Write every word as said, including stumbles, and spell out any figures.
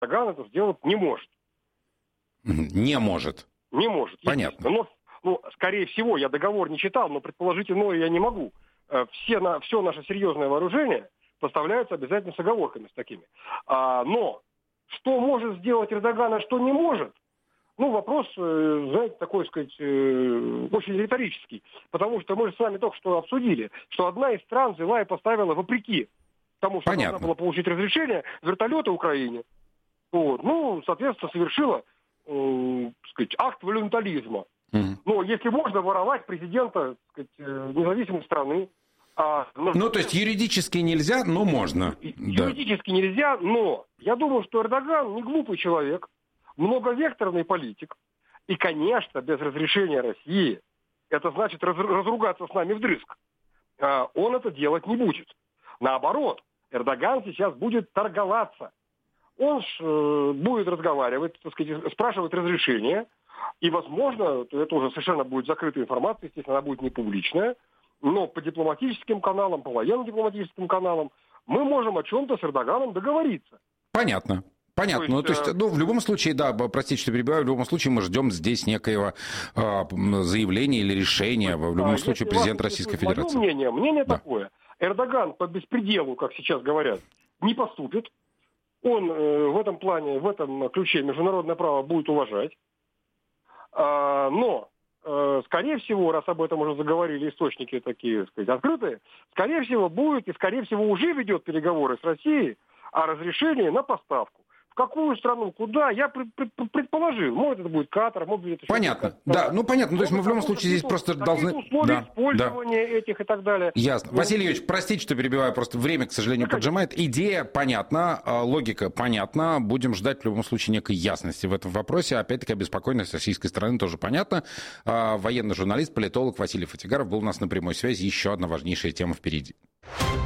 Эрдоган это сделать не может. Не может. Не может. Понятно. Но, ну, скорее всего, я договор не читал, но предположить иное я не могу. Все, на, все наше серьезное вооружение поставляется обязательно с оговорками с такими. А, но что может сделать Эрдоган, а что не может? Ну, вопрос, знаете, такой, сказать, очень риторический. Потому что мы же с вами только что обсудили, что одна из стран взяла и поставила вопреки тому, что Понятно. должна была получить разрешение, вертолеты Украине. Вот. Ну, соответственно, совершила, э, сказать, акт волюнтаризма. Mm-hmm. Но если можно воровать президента, так сказать, независимой страны. А, ну, ну, то есть юридически нельзя, но можно. Юридически да. нельзя, но я думаю, что Эрдоган не глупый человек, многовекторный политик. И, конечно, без разрешения России, это значит раз, разругаться с нами вдрызг, а, он это делать не будет. Наоборот, Эрдоган сейчас будет торговаться. Он ж, э, будет разговаривать, так сказать, спрашивать разрешение. И, возможно, это уже совершенно будет закрытая информация, естественно, она будет не публичная, но по дипломатическим каналам, по военно-дипломатическим каналам мы можем о чем-то с Эрдоганом договориться. Понятно. Понятно. То есть, ну, то есть, ну, в любом случае, да, простите, что перебиваю, в любом случае мы ждем здесь некоего э, заявления или решения, в любом а, случае, президента Российской Федерации. Мое мнение, мнение да. такое. Эрдоган по беспределу, как сейчас говорят, не поступит. Он э, в этом плане, в этом ключе международное право будет уважать. А, но, э, скорее всего, раз об этом уже заговорили источники такие, так сказать, открытые, скорее всего, будет и, скорее всего, уже ведет переговоры с Россией о разрешении на поставку. В какую страну, куда, я предположил. Может, это будет Катар, может быть, это... Понятно, да, ну понятно. То есть мы в любом случае здесь просто должны... условия да, использования да. этих и так далее. Ясно. Василий Юрьевич, простите, что перебиваю, просто время, к сожалению, ну, поджимает. Идея понятна, логика понятна. Будем ждать в любом случае некой ясности в этом вопросе. Опять-таки, обеспокоенность российской стороны тоже понятна. Военный журналист, политолог Василий Фатигаров был у нас на прямой связи. Еще одна важнейшая тема впереди.